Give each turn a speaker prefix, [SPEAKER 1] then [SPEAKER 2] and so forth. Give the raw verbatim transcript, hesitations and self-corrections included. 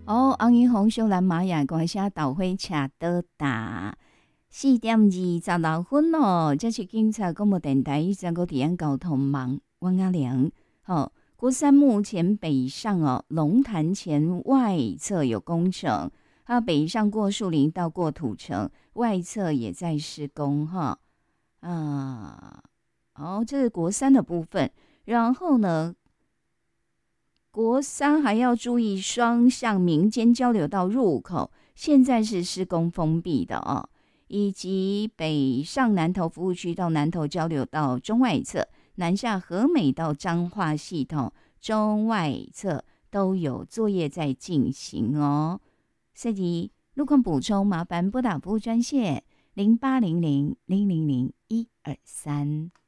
[SPEAKER 1] 哦，红云红秀兰玛雅关下导会车到达四点二十六分哦，这是警察广播电台整个提案交通网汪阿良。好，国三目前北上哦，龙潭前外侧有工程，还有北上过树林到过土城，外侧也在施工哈。啊，哦，这是国三的部分，然后呢？国三还要注意双向民间交流道入口，现在是施工封闭的哦，以及北上南投服务区到南投交流道中外侧，南下和美到彰化系统中外侧都有作业在进行哦。涉及路况补充，麻烦拨打服务专线零八零零零零零一二三。